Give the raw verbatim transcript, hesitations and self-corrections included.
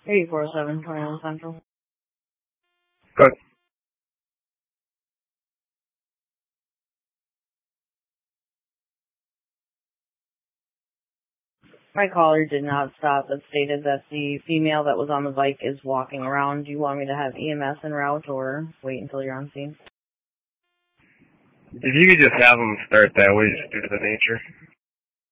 eighty-four oh seven, twenty-one Central. Good. My caller did not stop, but stated that the female that was on the bike is walking around. Do you want me to have E M S en route or wait until you're on scene? If you could just have them start that way, just due to the nature.